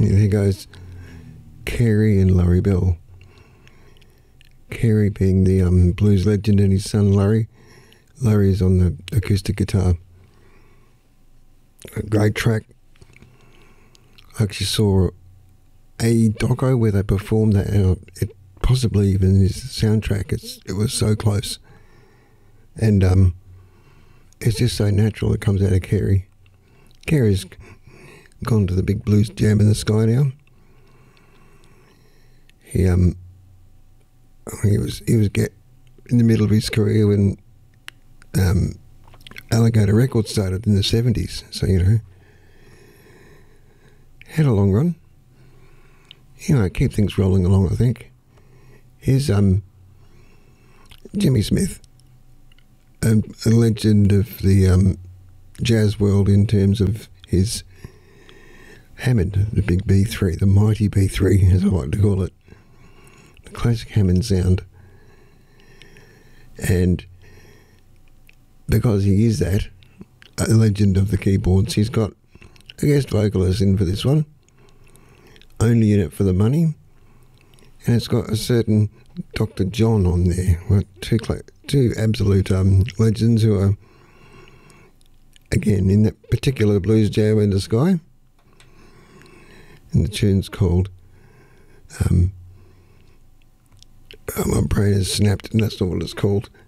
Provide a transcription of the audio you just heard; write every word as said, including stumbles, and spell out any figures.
There goes Carey and Laurie Bell. Carey being the um, blues legend and his son Laurie. Laurie's on the acoustic guitar. A great track. I actually saw a doco where they performed that, and it possibly even is the soundtrack. It's it was so close, and um, it's just so natural. It comes out of Carey. Carey's gone to the big blues jam in the sky now. He um he was he was get in the middle of his career when um, Alligator Records started in the seventies. So you know, had a long run. You know, keep things rolling along. I think. Here's um Jimmy Smith, a, a legend of the um, jazz world in terms of his Hammond, the big B three, the mighty B three, as I like to call it. The classic Hammond sound. And because he is that, a legend of the keyboards, he's got a guest vocalist in for this one. Only in it for the money. And it's got a certain Doctor John on there. Well, two, two absolute um, legends who are, again, in that particular blues jam in the sky. And the tune's called um, oh, my brain has snapped and that's not what it's called.